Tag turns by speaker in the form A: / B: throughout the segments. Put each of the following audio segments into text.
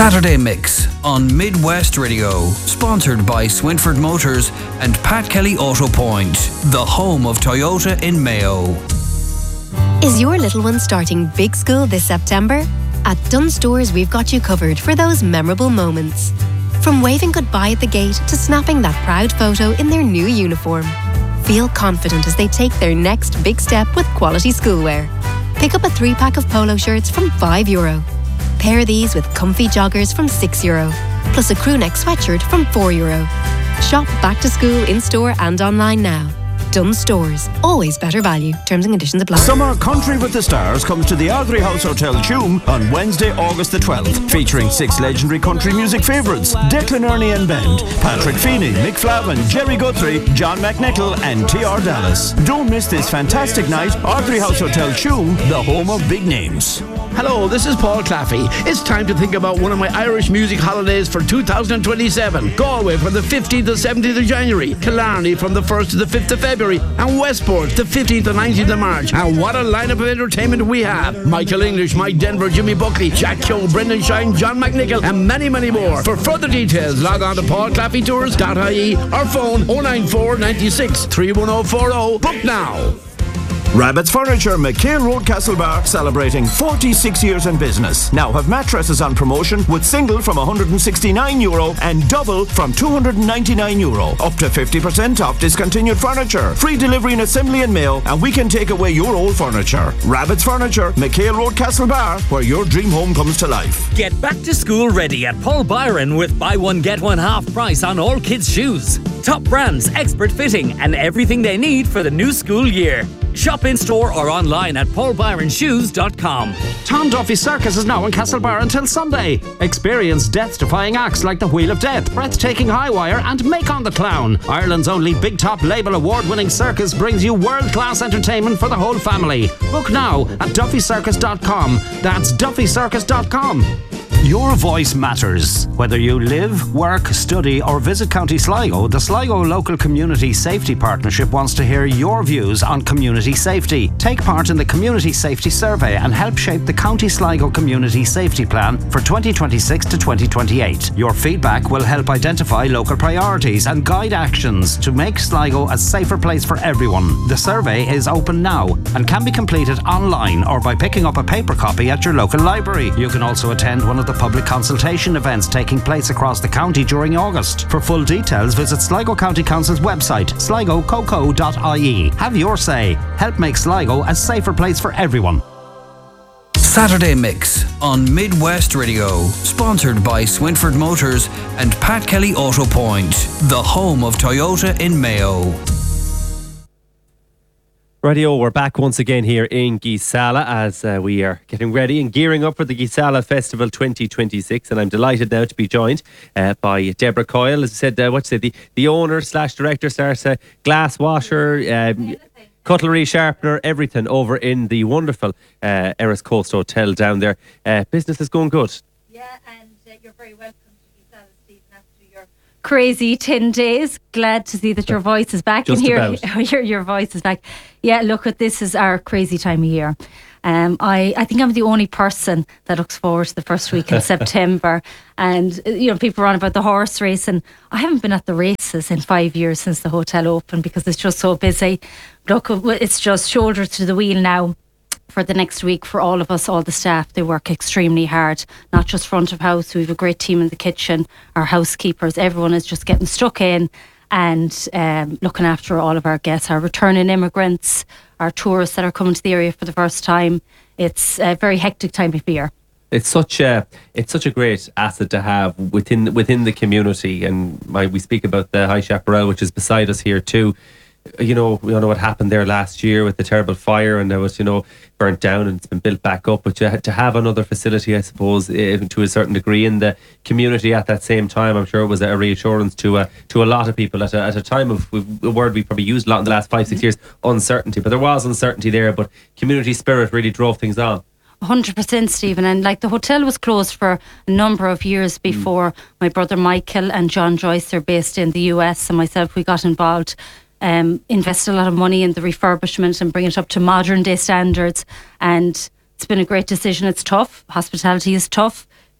A: Saturday Mix on Midwest Radio, sponsored by Swinford Motors and Pat Kelly Auto Point, the home of Toyota in Mayo.
B: Is your little one starting big school this September? At Dunnes Stores, we've got you covered for those memorable moments. From waving goodbye at the gate to snapping that proud photo in their new uniform. Feel confident as they take their next big step with quality schoolwear. Pick up a 3-pack of polo shirts from €5. Pair these with comfy joggers from €6, plus a crew neck sweatshirt from €4. Shop back to school in-store and online now. Dunnes Stores. Always better value. Terms and conditions apply.
C: Summer Country with the Stars comes to the Ardrey House Hotel Tuam on Wednesday, August the 12th, featuring 6 legendary country music favourites: Declan Ernie and Band, Patrick Feeney, Mick Flavin, Jerry Guthrie, John McNichol and T.R. Dallas. Don't miss this fantastic night. Ardrey House Hotel Tuam, the home of big names.
D: Hello, this is Paul Claffey. It's time to think about one of my Irish music holidays for 2027. Galway from the 15th to 17th of January, Killarney from the 1st to the 5th of February, and Westport the 15th to 19th of March. And what a lineup of entertainment we have. Michael English, Mike Denver, Jimmy Buckley, Jack Keogh, Brendan Shine, John McNichol, and many, many more. For further details, log on to paulclaffeytours.ie or phone 094 96 31040. Book now.
C: Rabbit's Furniture, McHale Road, Castlebar, celebrating 46 years in business. Now have mattresses on promotion with single from €169 and double from €299. Up to 50% off discontinued furniture. Free delivery and assembly in mail, and we can take away your old furniture. Rabbit's Furniture, McHale Road, Castlebar, where your dream home comes to life.
E: Get back to school ready at Paul Byron with buy one get one half price on all kids' shoes. Top brands, expert fitting, and everything they need for the new school year. Shop in store or online at paulbyronshoes.com.
F: Tom Duffy Circus is now in Castlebar until Sunday. Experience death-defying acts like the Wheel of Death, breathtaking High Wire, and Make on the Clown. Ireland's only Big Top Label award-winning circus brings you world-class entertainment for the whole family. Book now at duffycircus.com. That's duffycircus.com.
G: Your voice matters. Whether you live, work, study or visit County Sligo, the Sligo Local Community Safety Partnership wants to hear your views on community safety. Take part in the Community Safety Survey and help shape the County Sligo Community Safety Plan for 2026 to 2028. Your feedback will help identify local priorities and guide actions to make Sligo a safer place for everyone. The survey is open now and can be completed online or by picking up a paper copy at your local library. You can also attend one of the public consultation events taking place across the county during August. For full details, visit Sligo County Council's website, sligococo.ie. Have your say. Help make Sligo a safer place for everyone.
A: Saturday Mix on Midwest Radio, sponsored by Swinford Motors and Pat Kelly Auto Point, the home of Toyota in Mayo.
H: Radio, we're back once again here in Gisala as we are getting ready and gearing up for the Gisala Festival 2026, and I'm delighted now to be joined by Deborah Coyle, as I said, the owner / director / glass washer, cutlery sharpener, everything over in the wonderful Erris Coast Hotel down there. Business is going good.
I: Yeah, and you're very welcome to Gisala, Stephen, after your crazy 10 days. Glad to see that your voice is back.
H: Just
I: and here your voice is back. Yeah, look, this is our crazy time of year. I think I'm the only person that looks forward to the first week in September. And, people are on about the horse race, and I haven't been at the races in 5 years since the hotel opened because it's just so busy. Look, it's just shoulder to the wheel now for the next week for all of us, all the staff. They work extremely hard, not just front of house. We have a great team in the kitchen, our housekeepers, everyone is just getting stuck in and looking after all of our guests, our returning immigrants, our tourists that are coming to the area for the first time. It's a very hectic time of year.
H: It's such a great asset to have within the community, and we speak about the High Chaparral, which is beside us here too. We all know what happened there last year with the terrible fire, and it was burnt down and it's been built back up. But to have another facility, I suppose, to a certain degree in the community at that same time, I'm sure it was a reassurance to a lot of people at a time of a word we probably used a lot in the last 5-6 years, uncertainty. But there was uncertainty there, but community spirit really drove things on.
I: 100%, Stephen. And the hotel was closed for a number of years before my brother Michael and John Joyce are based in the US, and myself, we got involved. Invested a lot of money in the refurbishment and bring it up to modern day standards, and it's been a great decision. It's tough. Hospitality is tough.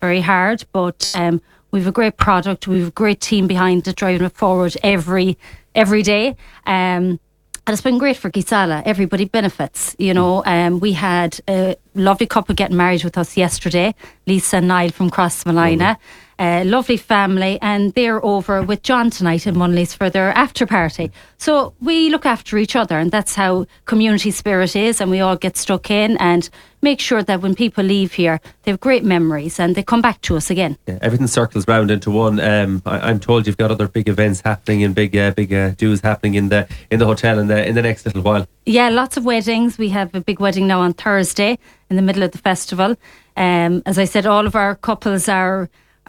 I: very hard, but we've a great product. We've a great team behind it, driving it forward every day. And it's been great for Gisala. Everybody benefits, you know. We had a lovely couple getting married with us yesterday, Lisa and Niall from Crossmolina. Lovely family, and they're over with John tonight in Munley's for their after party. So we look after each other, and that's how community spirit is, and we all get stuck in and make sure that when people leave here, they have great memories and they come back to us again.
H: Yeah, everything circles round into one. I'm told you've got other big events happening and big do's happening in the hotel in the next little while.
I: Yeah, lots of weddings. We have a big wedding now on Thursday in the middle of the festival. As I said, all of our couples are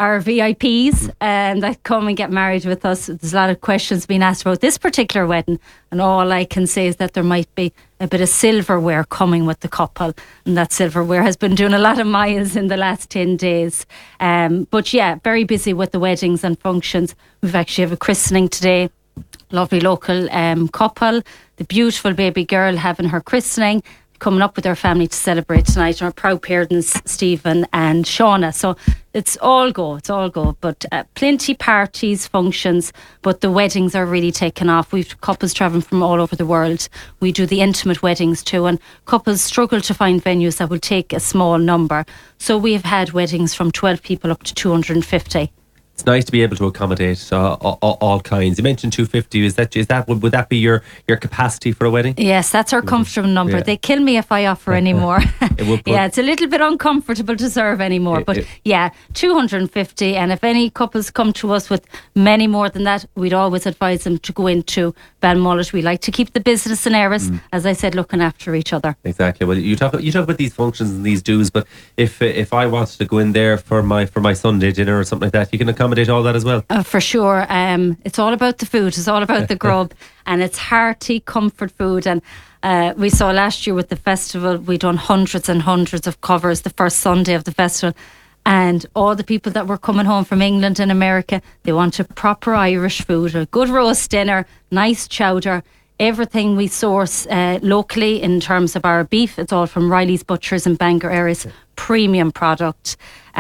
I: VIPs and that come and get married with us. There's a lot of questions being asked about this particular wedding, and all I can say is that there might be a bit of silverware coming with the couple, and that silverware has been doing a lot of miles in the last 10 days. But yeah, very busy with the weddings and functions. We've actually have a christening today. Lovely local couple, the beautiful baby girl having her christening, coming up with our family to celebrate tonight, and our proud parents Stephen and Shauna. So it's all go, but plenty parties, functions, but the weddings are really taking off. We've couples travelling from all over the world. We do the intimate weddings too, and couples struggle to find venues that will take a small number. So we have had weddings from 12 people up to 250.
H: It's nice to be able to accommodate all kinds. You mentioned 250. Would that be your capacity for a wedding?
I: Yes, that's our comfortable number. Yeah. They kill me if I offer any more. Yeah, it's a little bit uncomfortable to serve anymore. But yeah, 250. And if any couples come to us with many more than that, we'd always advise them to go into Balmullet. We like to keep the business in Erris, as I said, looking after each other. Exactly.
H: Well, you talk about these functions and these dues, but if I wanted to go in there for my Sunday dinner or something like that, you can accommodate all that as well.
I: For sure. It's all about the food. It's all about the grub, and it's hearty comfort food. And we saw last year with the festival, we done hundreds and hundreds of covers the first Sunday of the festival, and all the people that were coming home from England and America, they wanted proper Irish food, a good roast dinner, nice chowder. Everything we source locally in terms of our beef, it's all from Riley's Butchers in Bangor Erris, premium product.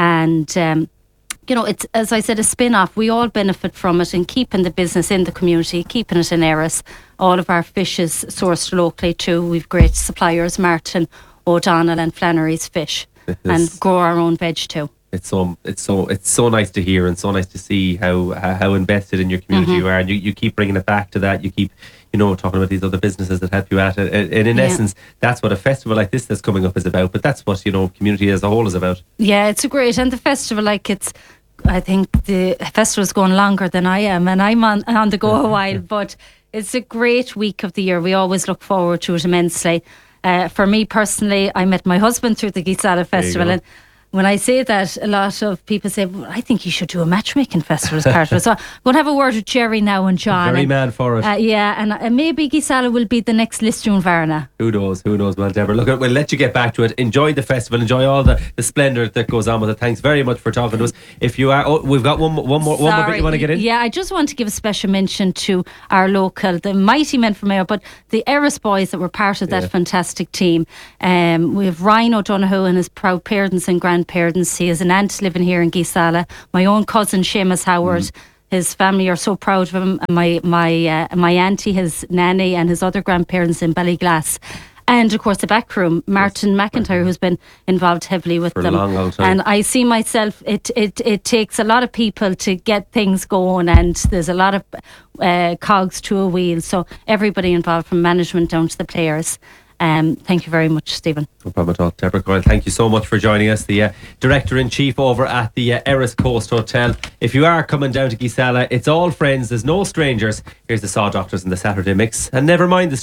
I: And you know, it's, as I said, a spin-off. We all benefit from it and keeping the business in the community, keeping it in Erris. All of our fish is sourced locally too. We've great suppliers, Martin, O'Donnell and Flannery's Fish, and grow our own veg too. It's
H: so nice to hear and so nice to see how invested in your community you are, and you keep bringing it back to that. You keep, talking about these other businesses that help you at it. And in essence, that's what a festival like this that's coming up is about. But that's what, community as a whole is about.
I: Yeah, it's great. And the festival, I think the festival's going longer than I am, and I'm on the go a while, but it's a great week of the year. We always look forward to it immensely. For me personally, I met my husband through the Gisala Festival, and when I say that, a lot of people say, well, I think you should do a matchmaking festival as part of it. So I'm going to have a word with Jerry now and John.
H: Very mad for it.
I: Yeah, and maybe Gisala will be the next Listune Varna.
H: Who knows? Well, Deborah, look, we'll let you get back to it. Enjoy the festival. Enjoy all the splendour that goes on with it. Thanks very much for talking to us. If you are, we've got one more bit you want to get in?
I: Yeah, I just want to give a special mention to our local, the mighty men from Mayo, but the Erris boys that were part of that fantastic team. We have Ryan O'Donoghue and his proud parents and grandparents. He has an aunt living here in Gisala. My own cousin Seamus Howard. His family are so proud of him. My auntie, his nanny, and his other grandparents in Ballyglass. And of course the back room, Martin McIntyre, who's been involved heavily with them.
H: For a long time.
I: And I see myself, it takes a lot of people to get things going, and there's a lot of cogs to a wheel. So everybody involved, from management down to the players. Thank you very much, Stephen.
H: No problem at all. Deborah Coyle, thank you so much for joining us, the Director-in-Chief over at the Erris Coast Hotel. If you are coming down to Gisala, it's all friends, there's no strangers. Here's the Saw Doctors in the Saturday Mix, and never mind the